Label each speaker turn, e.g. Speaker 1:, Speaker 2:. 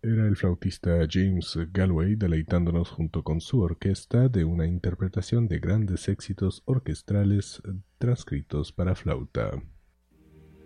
Speaker 1: Era el flautista James Galway deleitándonos junto con su orquesta de una interpretación de grandes éxitos orquestrales transcritos para flauta.